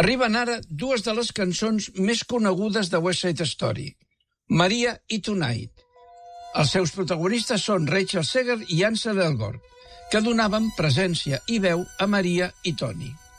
Arriben ara dues de les cançons més conegudes de West Side Story, Maria i Tonight. Els seus protagonistes són Rachel Seger i Ansel Elgort, que donaven presència i veu a Maria i Tony.